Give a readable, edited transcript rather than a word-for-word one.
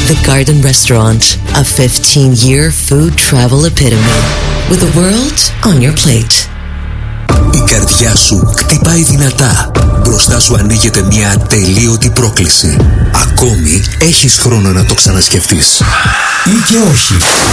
The Garden Restaurant, a 15-year food travel epitome, with the world on your plate. Η καρδιά σου χτυπάει δυνατά. Μπροστά σου ανοίγεται μια ατελείωτη πρόκληση. Ακόμη έχεις χρόνο να το ξανασκεφτείς. Ή και όχι.